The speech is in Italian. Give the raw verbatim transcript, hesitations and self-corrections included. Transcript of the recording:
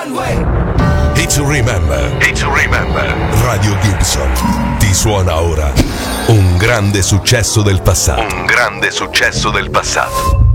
one way. It's to remember. It's to remember. Radio Gibson ti suona ora un grande successo del passato. Un grande successo del passato.